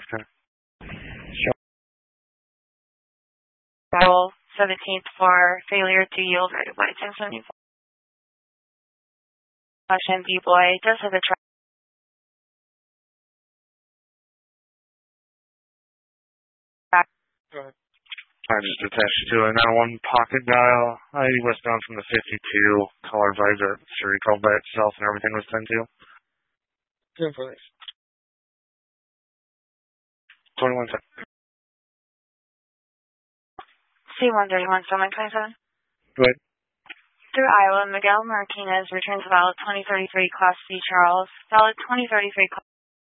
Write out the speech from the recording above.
Okay. Rule 17th for failure to yield license on question B-boy does have a track. I just attached to it. Now one pocket dial. I westbound from the 52. Caller advised that Siri called by itself and everything was sent to. 21 seconds. C-131, 727. Good. Through Iowa, Miguel Martinez returns valid 2033 Class C Charles. Valid 2033